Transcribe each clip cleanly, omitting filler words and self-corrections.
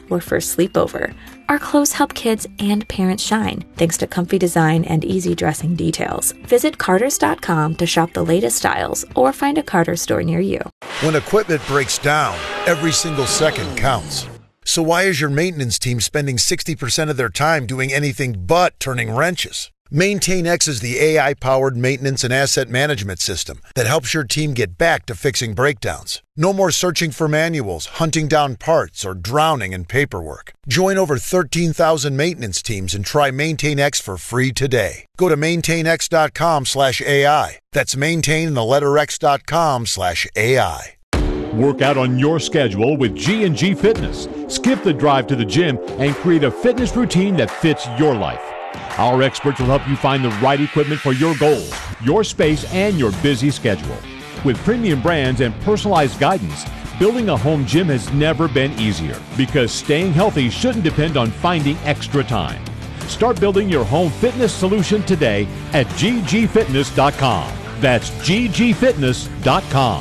or first sleepover. Our clothes help kids and parents shine, thanks to comfy design and easy dressing details. Visit Carter's.com to shop the latest styles or find a Carter's store near you. When equipment breaks down, every single second counts. So why is your maintenance team spending 60% of their time doing anything but turning wrenches? MaintainX is the AI-powered maintenance and asset management system that helps your team get back to fixing breakdowns. No more searching for manuals, hunting down parts, or drowning in paperwork. Join over 13,000 maintenance teams and try MaintainX for free today. Go to maintainx.com/AI. That's maintain and the letter x.com/AI. Work out on your schedule with G&G Fitness. Skip the drive to the gym and create a fitness routine that fits your life. Our experts will help you find the right equipment for your goals, your space, and your busy schedule. With premium brands and personalized guidance, building a home gym has never been easier because staying healthy shouldn't depend on finding extra time. Start building your home fitness solution today at ggfitness.com. That's ggfitness.com.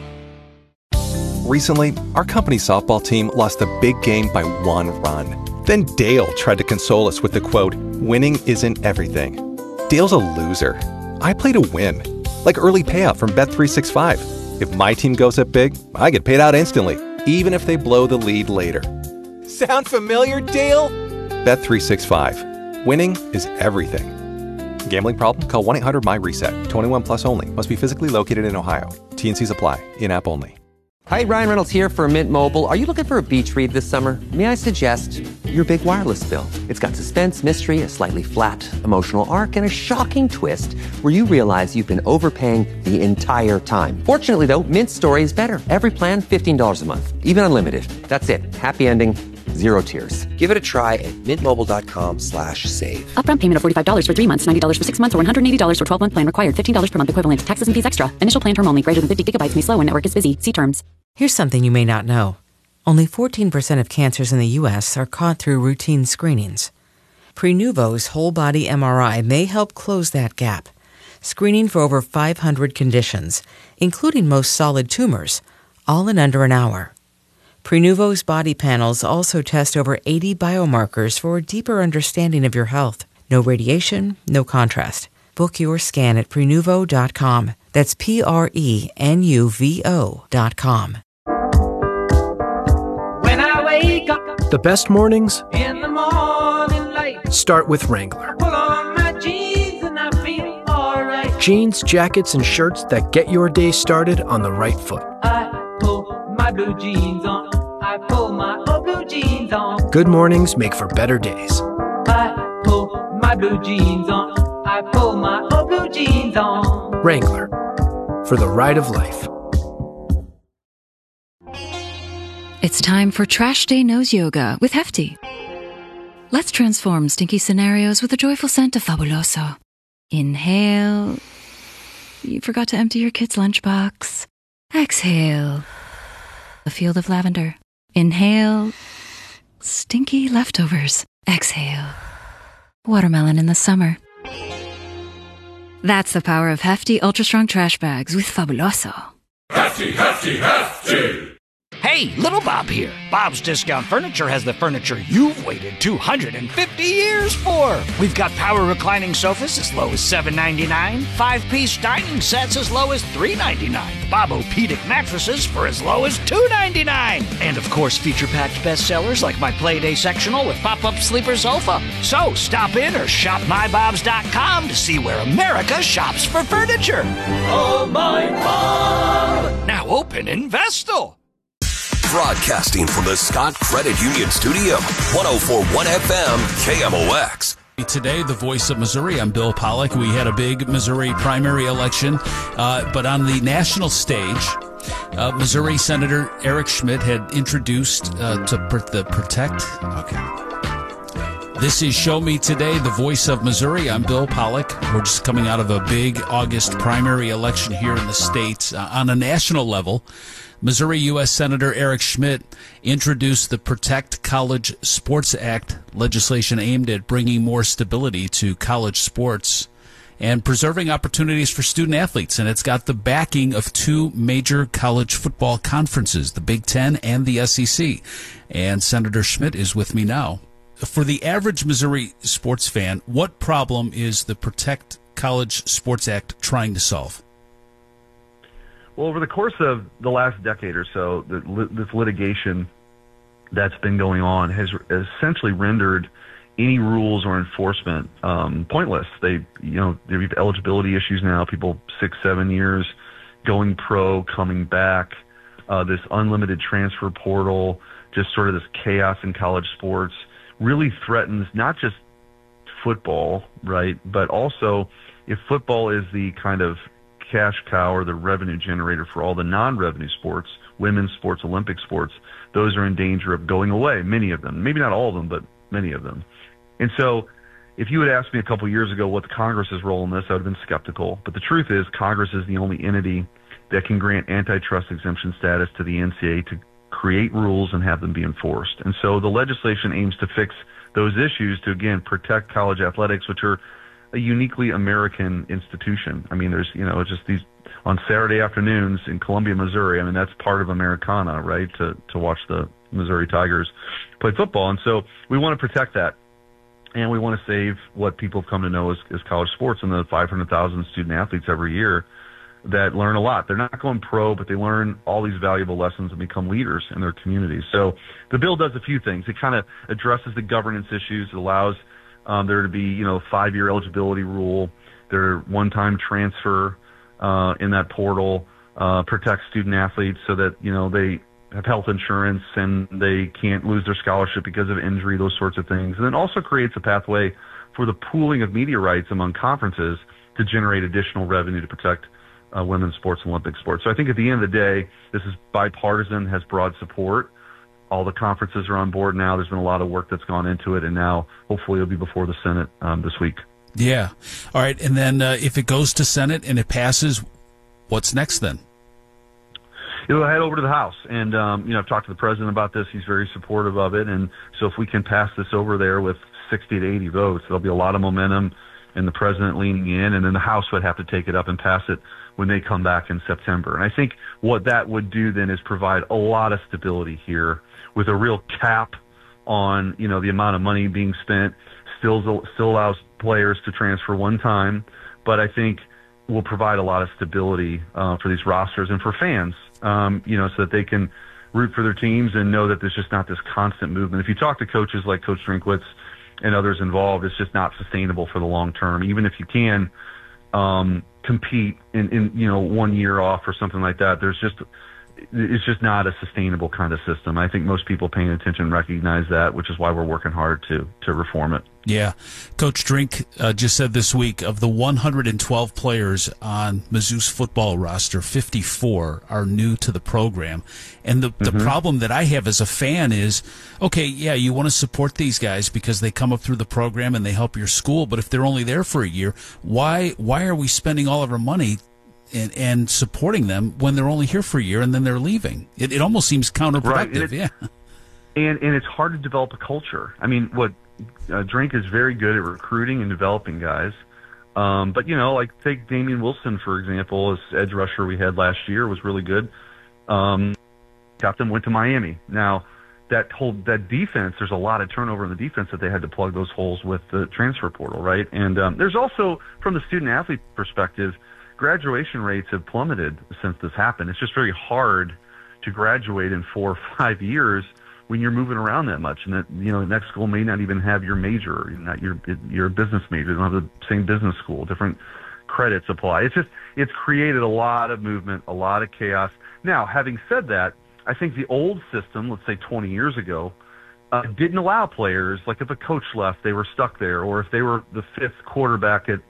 Recently, our company softball team lost a big game by 1 run. Then Dale tried to console us with the quote, "Winning isn't everything." Dale's a loser. I play to win, like early payout from Bet365. If my team goes up big, I get paid out instantly, even if they blow the lead later. Sound familiar, Dale? Bet365. Winning is everything. Gambling problem? Call 1-800-MY-RESET. 21 plus only. Must be physically located in Ohio. T&Cs apply. In-app only. Hi, Ryan Reynolds here for Mint Mobile. Are you looking for a beach read this summer? May I suggest your big wireless bill? It's got suspense, mystery, a slightly flat, emotional arc, and a shocking twist where you realize you've been overpaying the entire time. Fortunately, though, Mint's story is better. Every plan, $15 a month. Even unlimited. That's it. Happy ending. Zero tears. Give it a try at mintmobile.com/save. Upfront payment of $45 for 3 months, $90 for 6 months, or $180 for 12-month plan required. $15 per month equivalent. Taxes and fees extra. Initial plan term only. Greater than 50 gigabytes may slow when network is busy. See terms. Here's something you may not know. Only 14% of cancers in the U.S. are caught through routine screenings. Prenuvo's whole-body MRI may help close that gap, screening for over 500 conditions, including most solid tumors, all in under an hour. Prenuvo's body panels also test over 80 biomarkers for a deeper understanding of your health. No radiation, no contrast. Book your scan at Prenuvo.com. That's Prenuvo.com. When I wake up, the best mornings in the morning light, start with Wrangler. Pull on my jeans and I feel alright. Jeans, jackets, and shirts that get your day started on the right foot. I pull my blue jeans on. I pull my old blue jeans on. Good mornings make for better days. I pull my blue jeans on. I pull my old blue jeans on. Wrangler, for the ride of life. It's time for Trash Day Nose Yoga with Hefty. Let's transform stinky scenarios with the joyful scent of Fabuloso. Inhale. You forgot to empty your kid's lunchbox. Exhale. A field of lavender. Inhale. Stinky leftovers. Exhale. Watermelon in the summer. That's the power of Hefty Ultra Strong Trash Bags with Fabuloso. Hefty, hefty, hefty! Hey, Little Bob here. Bob's Discount Furniture has the furniture you've waited 250 years for. We've got power reclining sofas as low as $7.99, 5-piece dining sets as low as $3.99, Bob-O-Pedic mattresses for as low as $2.99, and of course feature-packed bestsellers like my Playday sectional with pop-up sleeper sofa. So stop in or shop mybobs.com to see where America shops for furniture. Oh, my Bob! Now open in Vestal. Broadcasting from the Scott Credit Union Studio, 104.1 FM, KMOX. Today, the voice of Missouri. I'm Bill Pollack. We had a big Missouri primary election, but on the national stage, Missouri Senator Eric Schmitt had introduced the Protect. Okay. This is Show Me Today, the voice of Missouri. I'm Bill Pollack. We're just coming out of a big August primary election here in the state. On a national level, Missouri U.S. Senator Eric Schmitt introduced the Protect College Sports Act legislation aimed at bringing more stability to college sports. and preserving opportunities for student athletes. And it's got the backing of two major college football conferences, the Big Ten and the SEC. And Senator Schmidt is with me now. For the average Missouri sports fan, what problem is the Protect College Sports Act trying to solve? Well, over the course of the last decade or so, this litigation that's been going on has essentially rendered any rules or enforcement pointless. There are eligibility issues now, people 6-7 years going pro, coming back, this unlimited transfer portal, just sort of this chaos in college sports really threatens not just football, right, but also if football is the kind of cash cow or the revenue generator for all the non-revenue sports, women's sports, Olympic sports, those are in danger of going away, many of them. Maybe not all of them, but many of them. And so if you had asked me a couple years ago what the Congress's role in this, I would have been skeptical. But the truth is Congress is the only entity that can grant antitrust exemption status to the NCAA to create rules and have them be enforced. And so the legislation aims to fix those issues to, again, protect college athletics, which are a uniquely American institution. I mean, there's, it's just these on Saturday afternoons in Columbia, Missouri. I mean, that's part of Americana, right? To watch the Missouri Tigers play football. And so we want to protect that. And we want to save what people have come to know as college sports and the 500,000 student athletes every year that learn a lot. They're not going pro, but they learn all these valuable lessons and become leaders in their communities. So the bill does a few things. It kind of addresses the governance issues. It allows there to be, 5-year eligibility rule. There one-time transfer in that portal, protects student athletes so that, they have health insurance and they can't lose their scholarship because of injury, those sorts of things. And then also creates a pathway for the pooling of media rights among conferences to generate additional revenue to protect women's sports and Olympic sports. So I think at the end of the day, this is bipartisan, has broad support. All the conferences are on board now. There's been a lot of work that's gone into it, and now hopefully it'll be before the Senate this week. Yeah. All right. And then if it goes to Senate and it passes, what's next then? It'll head over to the House. And, I've talked to the president about this. He's very supportive of it. And so if we can pass this over there with 60 to 80 votes, there'll be a lot of momentum and the president leaning in. And then the House would have to take it up and pass it when they come back in September. And I think what that would do then is provide a lot of stability here with a real cap on, the amount of money being spent. Still allows players to transfer one time, but I think will provide a lot of stability for these rosters and for fans, so that they can root for their teams and know that there's just not this constant movement. If you talk to coaches like Coach Drinkwitz and others involved, it's just not sustainable for the long term. Even if you can compete in 1 year off or something like that, it's just not a sustainable kind of system. I think most people paying attention recognize that, which is why we're working hard to reform it. Yeah. Coach Drink just said this week, of the 112 players on Mizzou's football roster, 54 are new to the program. And the problem that I have as a fan is, okay, yeah, you want to support these guys because they come up through the program and they help your school, but if they're only there for a year, why are we spending all of our money and supporting them when they're only here for a year and then they're leaving? It almost seems counterproductive. Right. And it's hard to develop a culture. I mean, what Drink is very good at recruiting and developing guys. But, take Damian Wilson, for example, as edge rusher we had last year, was really good. Captain went to Miami. Now, that defense, there's a lot of turnover in the defense that they had to plug those holes with the transfer portal, right? And there's also, from the student-athlete perspective, graduation rates have plummeted since this happened. It's just very hard to graduate in 4 or 5 years when you're moving around that much, and that the next school may not even have your major, not your business major. They don't have the same business school. Different credits apply. It's created a lot of movement, a lot of chaos. Now, having said that, I think the old system, let's say 20 years ago, didn't allow players, like if a coach left, they were stuck there, or if they were the fifth quarterback at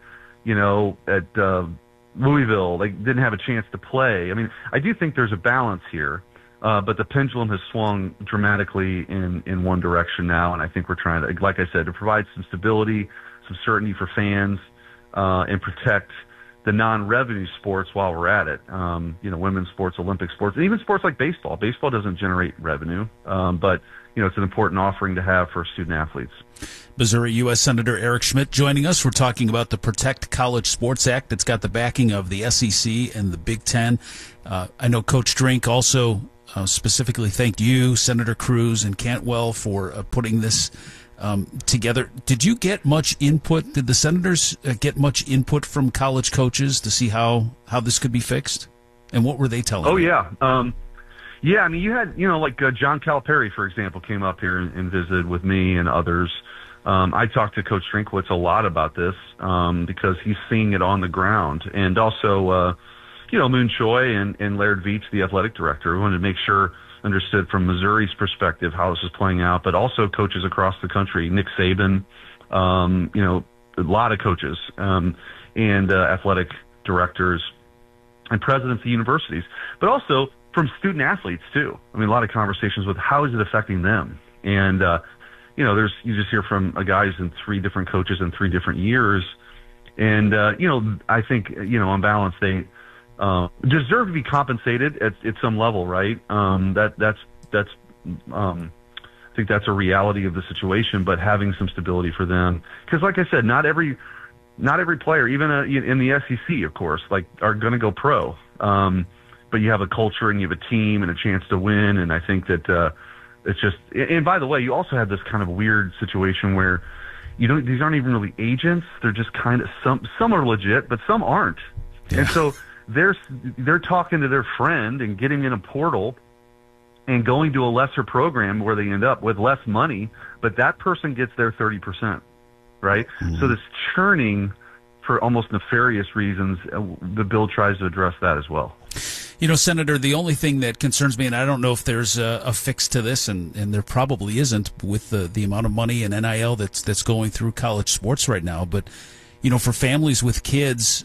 Louisville, they didn't have a chance to play. I mean, I do think there's a balance here. But the pendulum has swung dramatically in one direction now, and I think we're trying to, like I said, to provide some stability, some certainty for fans, and protect the non-revenue sports while we're at it. Women's sports, Olympic sports, and even sports like baseball. Baseball doesn't generate revenue, but it's an important offering to have for student athletes. Missouri U.S. Senator Eric Schmitt joining us. We're talking about the Protect College Sports Act. It's got the backing of the SEC and the Big Ten. I know Coach Drink also specifically thanked you, Senator Cruz, and Cantwell for putting this together. Did you get much input? Did the senators get much input from college coaches to see how this could be fixed? And what were they telling you? Yeah. I mean, you had, like John Calipari, for example, came up here and visited with me and others. I talked to Coach Drinkwitz a lot about this because he's seeing it on the ground. And also, Moon Choi and Laird Veach, the athletic director, wanted to make sure understood from Missouri's perspective how this is playing out, but also coaches across the country, Nick Saban, a lot of coaches and athletic directors and presidents of universities, but also from student athletes too. I mean, a lot of conversations with how is it affecting them? And, you just hear from guys in 3 different coaches in 3 different years. And, I think, on balance, they deserve to be compensated at some level, right? I think that's a reality of the situation, but having some stability for them. Because like I said, not every player, even in the SEC, of course, are going to go pro. But you have a culture and you have a team and a chance to win. And I think that it's just, and by the way, you also have this kind of weird situation where these aren't even really agents. They're just kind of, some are legit, but some aren't. Yeah. And so they're talking to their friend and getting in a portal and going to a lesser program where they end up with less money, but that person gets their 30%, right? Mm-hmm. So this churning for almost nefarious reasons, the bill tries to address that as well. Senator, the only thing that concerns me, and I don't know if there's a fix to this, and there probably isn't with the amount of money and NIL that's going through college sports right now, but, for families with kids,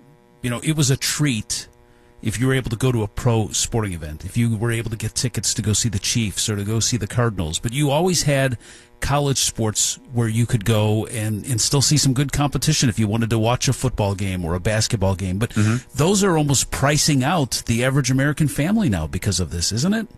it was a treat if you were able to go to a pro sporting event, if you were able to get tickets to go see the Chiefs or to go see the Cardinals. But you always had college sports where you could go and still see some good competition if you wanted to watch a football game or a basketball game. But those are almost pricing out the average American family now because of this, isn't it?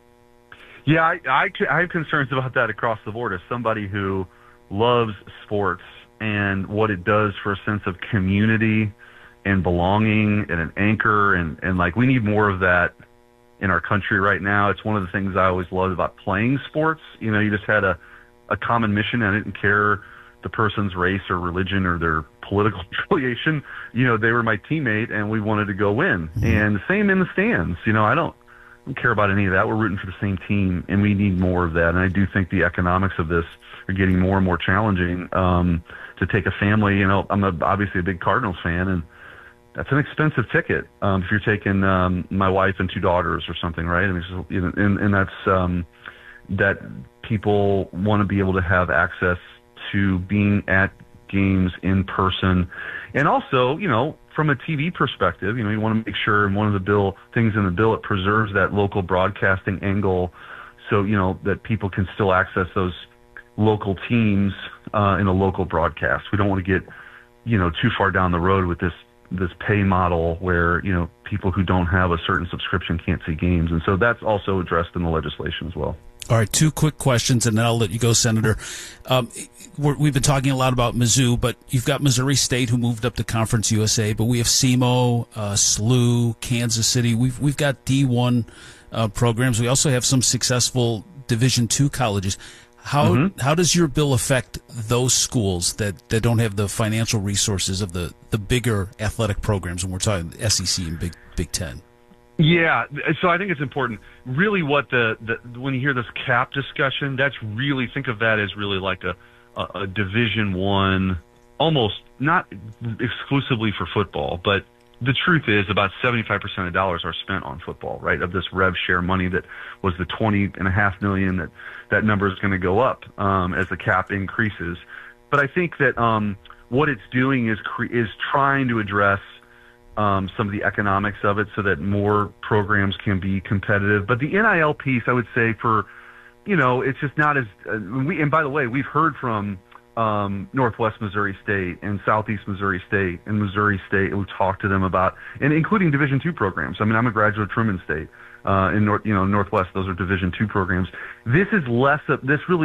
Yeah, I have concerns about that across the board. As somebody who loves sports and what it does for a sense of community and belonging and an anchor, and we need more of that in our country right now. It's one of the things I always loved about playing sports. You just had a common mission. I didn't care the person's race or religion or their political affiliation. They were my teammate and we wanted to go win. Mm-hmm. And the same in the stands. I don't care about any of that. We're rooting for the same team and we need more of that. And I do think the economics of this are getting more and more challenging to take a family. I'm obviously a big Cardinals fan, and that's an expensive ticket if you're taking my wife and 2 daughters or something, right? I mean, and that's that people want to be able to have access to being at games in person, and also, from a TV perspective, you want to make sure. And one of the things in the bill, it preserves that local broadcasting angle, so that people can still access those local teams in a local broadcast. We don't want to get too far down the road with this pay model where, people who don't have a certain subscription can't see games. And so that's also addressed in the legislation as well. All right, 2 quick questions, and then I'll let you go, Senator. We've been talking a lot about Mizzou, but you've got Missouri State, who moved up to Conference USA, but we have SEMO, SLU, Kansas City. We've got D1 programs. We also have some successful Division II colleges. How does your bill affect those schools that don't have the financial resources of the bigger athletic programs when we're talking SEC and Big Ten? Yeah, so I think it's important. Really, what when you hear this cap discussion, that's really, think of that as really like a Division I, almost not exclusively for football, but the truth is about 75% of dollars are spent on football, right? Of this rev share money that was the $20.5 million, that number is going to go up as the cap increases. But I think that what it's doing is trying to address some of the economics of it so that more programs can be competitive. But the NIL piece, I would say, it's just not as and by the way, we've heard from Northwest Missouri State and Southeast Missouri State and Missouri State, who talked to them about, and including Division II programs. I mean, I'm a graduate of Truman State in Northwest. Those are Division II programs. This is less of this. Really,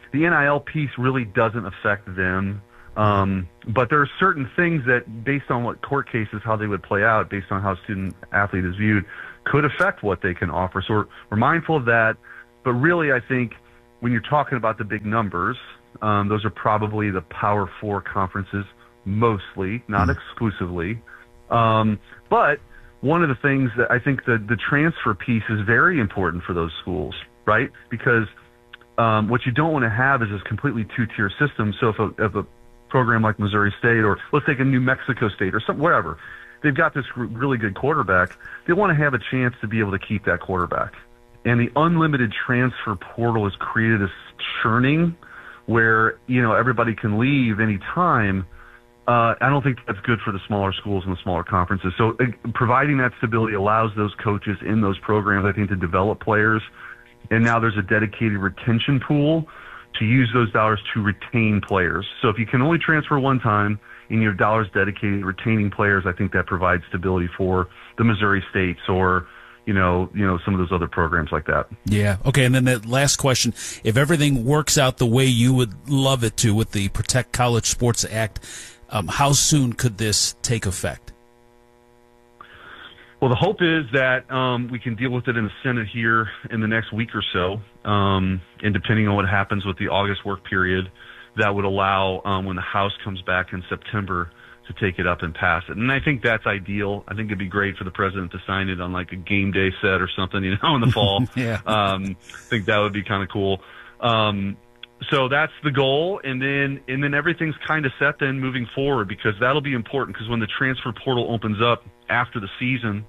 the NIL piece really doesn't affect them. But there are certain things that, based on what court cases, how they would play out, based on how student athlete is viewed, could affect what they can offer. So we're mindful of that. But really, I think when you're talking about the big numbers, those are probably the Power 4 conferences mostly, not exclusively. But one of the things that I think the transfer piece is very important for those schools, right? Because what you don't want to have is this completely two-tier system. So if a program like Missouri State, or let's take a New Mexico State or something, wherever, they've got this really good quarterback, they want to have a chance to be able to keep that quarterback. And the unlimited transfer portal has created this churning where, everybody can leave any time. I don't think that's good for the smaller schools and the smaller conferences. So providing that stability allows those coaches in those programs, I think, to develop players. And now there's a dedicated retention pool to use those dollars to retain players. So if you can only transfer one time and you have dollars dedicated to retaining players, I think that provides stability for the Missouri States or some of those other programs like that. Yeah. Okay. And then that last question, if everything works out the way you would love it to with the Protect College Sports Act, how soon could this take effect? Well, the hope is that we can deal with it in the Senate here in the next week or so. And depending on what happens with the August work period, that would allow when the House comes back in September to take it up and pass it. And I think that's ideal. I think it'd be great for the president to sign it on like a game day set or something, in the fall. Yeah. I think that would be kind of cool. So that's the goal. And then everything's kind of set then moving forward, because that'll be important, because when the transfer portal opens up after the season,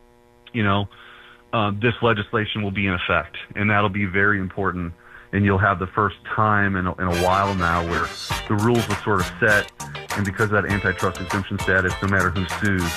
this legislation will be in effect, and that'll be very important. And you'll have the first time in a while now where the rules will sort of set, and because of that antitrust exemption status, no matter who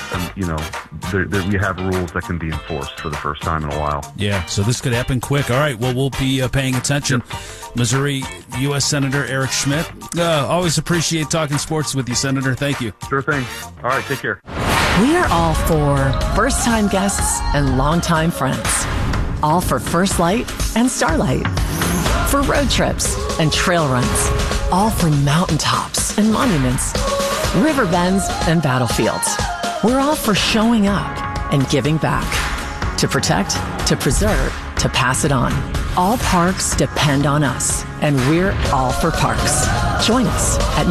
sues, we have rules that can be enforced for the first time in a while. Yeah, so this could happen quick. All right, well, we'll be paying attention. Yep. Missouri U.S. Senator Eric Schmidt. Always appreciate talking sports with you, Senator. Thank you. Sure thing. All right, take care. We are all for first-time guests and longtime friends. All for First Light and Starlight. For road trips and trail runs. All for mountaintops and monuments. River bends and battlefields. We're all for showing up and giving back. To protect, to preserve, to pass it on. All parks depend on us, and we're all for parks. Join us at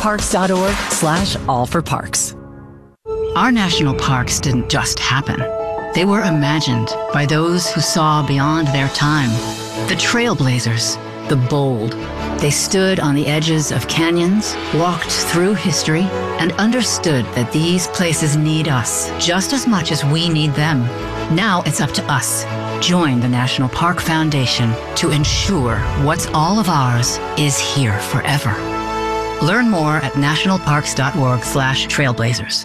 nationalparks.org/allforparks. Our national parks didn't just happen. They were imagined by those who saw beyond their time. The trailblazers, the bold. They stood on the edges of canyons, walked through history, and understood that these places need us just as much as we need them. Now it's up to us. Join the National Park Foundation to ensure what's all of ours is here forever. Learn more at nationalparks.org/trailblazers.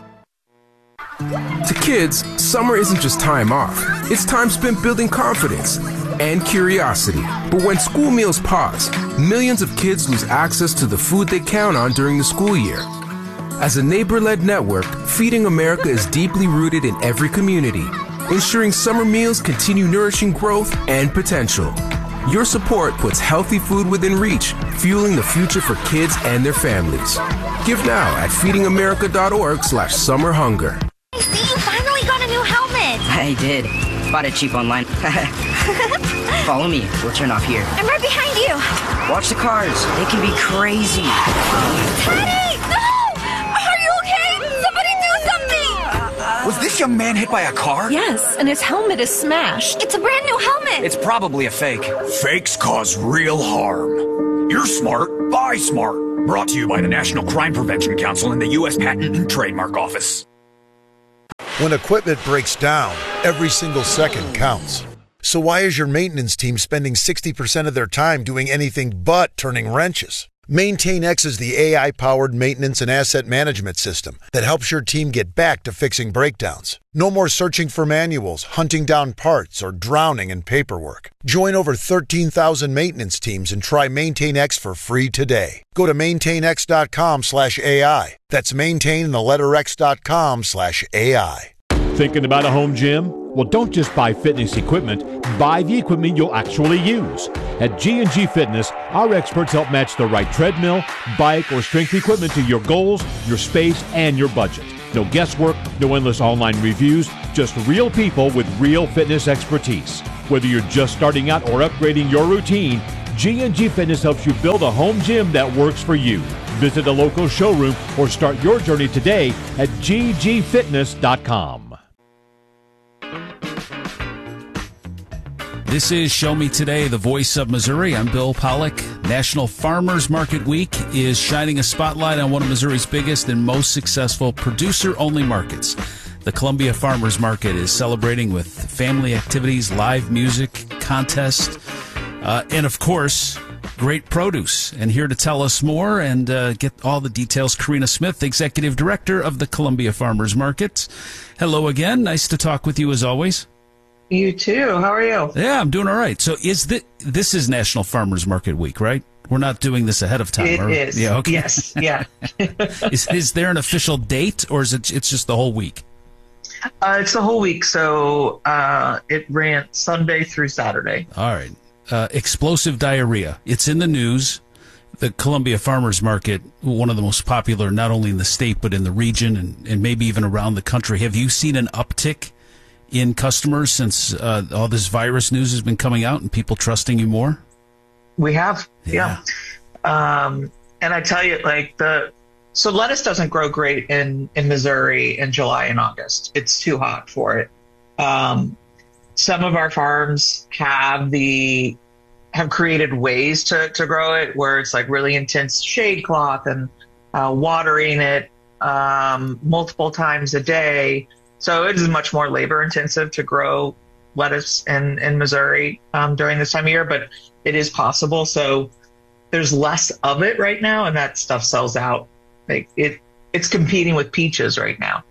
To kids, summer isn't just time off. It's time spent building confidence and curiosity. But when school meals pause, millions of kids lose access to the food they count on during the school year. As a neighbor-led network, Feeding America is deeply rooted in every community, ensuring summer meals continue nourishing growth and potential. Your support puts healthy food within reach, fueling the future for kids and their families. Give now at feedingamerica.org/summerhunger. You finally got a new helmet! I did. Bought it cheap online. Follow me. We'll turn off here. I'm right behind you. Watch the cars. They can be crazy. Teddy! No! Are you okay? Somebody do something! Was this young man hit by a car? Yes, and his helmet is smashed. It's a brand new helmet! It's probably a fake. Fakes cause real harm. You're smart. Buy smart. Brought to you by the National Crime Prevention Council and the U.S. Patent and Trademark Office. When equipment breaks down, every single second counts. So why is your maintenance team spending 60% of their time doing anything but turning wrenches? MaintainX is the AI-powered maintenance and asset management system that helps your team get back to fixing breakdowns. No more searching for manuals, hunting down parts, or drowning in paperwork. Join over 13,000 maintenance teams and try MaintainX for free today. Go to maintainx.com/AI. That's maintain and the letter X.com/AI. Thinking about a home gym? Well, don't just buy fitness equipment. Buy the equipment you'll actually use. At G&G Fitness, our experts help match the right treadmill, bike, or strength equipment to your goals, your space, and your budget. No guesswork, no endless online reviews, just real people with real fitness expertise. Whether you're just starting out or upgrading your routine, G&G Fitness helps you build a home gym that works for you. Visit a local showroom or start your journey today at ggfitness.com. This is Show Me Today, the voice of Missouri. I'm Bill Pollack. National Farmers Market Week is shining a spotlight on one of Missouri's biggest and most successful producer-only markets. The Columbia Farmers Market is celebrating with family activities, live music, contests, and, of course, great produce. And here to tell us more and get all the details, Karina Smith, Executive Director of the Columbia Farmers Market. Hello again. Nice to talk with you as always. You too. How are you? Yeah, I'm doing all right. So this is National Farmers Market Week, right? We're not doing this ahead of time. It is. Yeah, okay. Yes. Yeah. Is there an official date, or is it's just the whole week? It's the whole week. So it ran Sunday through Saturday. All right. Explosive diarrhea. It's in the news. The Columbia Farmers Market, one of the most popular, not only in the state, but in the region and maybe even around the country. Have you seen an uptick in customers since all this virus news has been coming out and people trusting you more? We have. Yeah. And I tell you, so lettuce doesn't grow great in Missouri in July and August. It's too hot for it. Some of our farms have created ways to grow it where it's like really intense shade cloth and watering it multiple times a day. So it is much more labor intensive to grow lettuce in Missouri during this time of year, but it is possible. So there's less of it right now, and that stuff sells out. It's competing with peaches right now.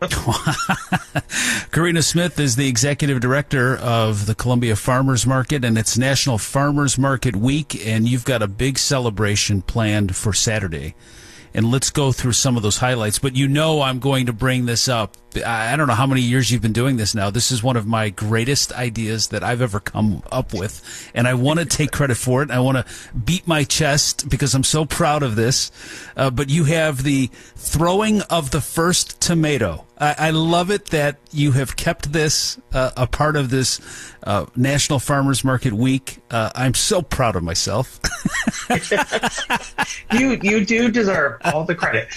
Karina Smith is the Executive Director of the Columbia Farmers Market, and it's National Farmers Market Week, and you've got a big celebration planned for Saturday. And let's go through some of those highlights. But I'm going to bring this up. I don't know how many years you've been doing this now. This is one of my greatest ideas that I've ever come up with. And I want to take credit for it. I want to beat my chest because I'm so proud of this. But you have the throwing of the first tomato. I love it that you have kept this a part of this National Farmers Market Week. I'm so proud of myself. You do deserve all the credit.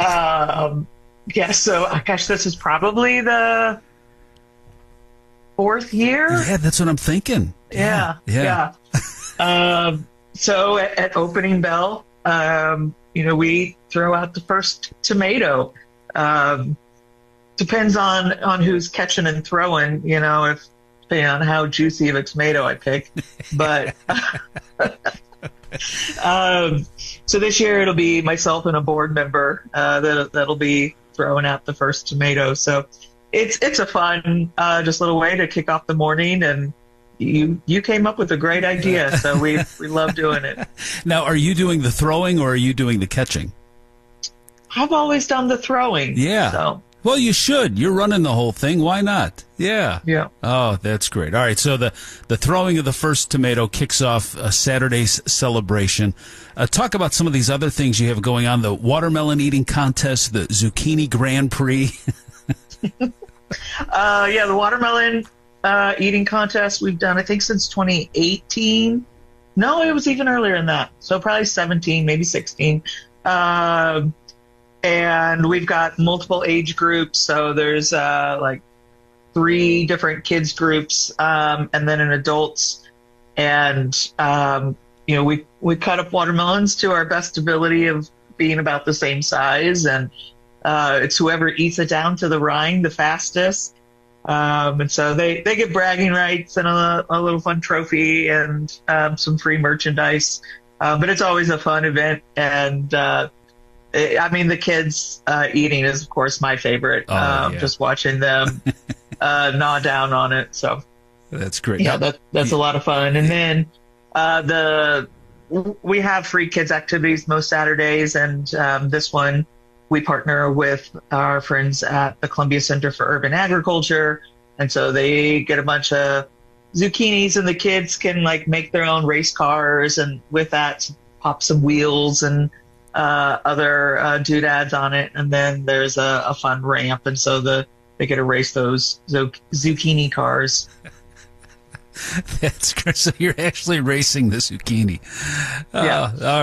So gosh, this is probably the 4th year. Yeah, that's what I'm thinking. Yeah. So at opening bell, we throw out the first tomato. Depends on who's catching and throwing, depending on how juicy of a tomato I pick. But so this year it'll be myself and a board member that'll be throwing out the first tomato. So it's a fun just little way to kick off the morning, and you came up with a great idea, so we love doing it. Now, are you doing the throwing or are you doing the catching? I've always done the throwing. Yeah. So. Well, you should. You're running the whole thing. Why not? Yeah. Yeah. Oh, that's great. All right. So the throwing of the first tomato kicks off Saturday's celebration. Talk about some of these other things you have going on. The watermelon eating contest, the zucchini Grand Prix. The watermelon eating contest we've done, I think, since 2018. No, it was even earlier than that. So probably 17, maybe 16. And we've got multiple age groups. So there's 3 different kids groups, and then an adults. And, we cut up watermelons to our best ability of being about the same size. And it's whoever eats it down to the rind the fastest. And so they get bragging rights and a little fun trophy and some free merchandise. But it's always a fun event. And the kids eating is, of course, my favorite. Just watching them gnaw down on it. So that's great. Yeah, that's a lot of fun. And then we have free kids activities most Saturdays, and this one we partner with our friends at the Columbia Center for Urban Agriculture. And so they get a bunch of zucchinis, and the kids can like make their own race cars, and with that pop some wheels and other doodads on it. And then there's a fun ramp, and so they get to race those zucchini cars. That's great. So you're actually racing the zucchini. Yeah. All